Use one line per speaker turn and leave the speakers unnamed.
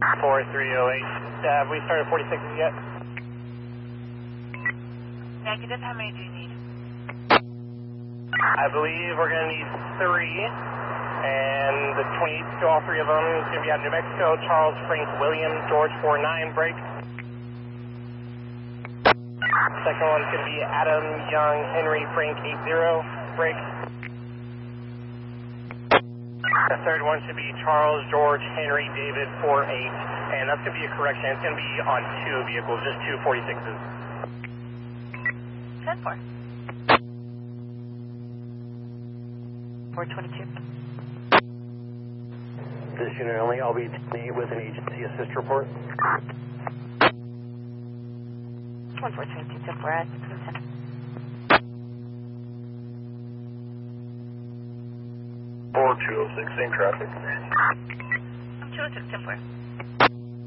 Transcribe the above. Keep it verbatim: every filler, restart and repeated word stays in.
four three oh eight. Have we started forty-sixes yet?
Negative. How many do you need?
I believe we're going to need three. And the twenty-eight to all three of them is going to be out of New Mexico. Charles, Frank, William, George, four nine, break. Second one's going to be Adam, Young, Henry, Frank, eight zero, break. The third one should be Charles, George, Henry, David, four eight. And that's going to be a correction. It's going to be on two vehicles, just two forty-sixes.
ten four. four twenty-two.
This unit only, I'll be eight with an agency assist report.
one four twenty-two, ten four at ten.
four two oh six, same traffic.
two oh six, ten four.